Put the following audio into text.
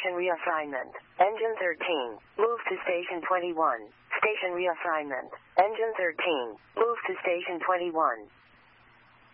Station reassignment. Engine 13. Move to Station 21. Station reassignment. Engine 13. Move to Station 21.